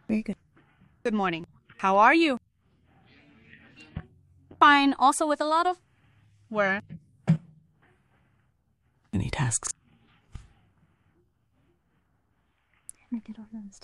Very good. Good morning. How are you? Fine, also with a lot of Where? Any tasks? Get off those